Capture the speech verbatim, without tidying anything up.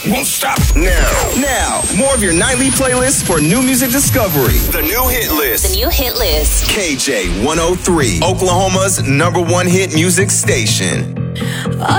Won't stop now. Now, more of your nightly playlist for new music discovery. The new hit list. The new hit list. K J one oh three, Oklahoma's number one hit music station.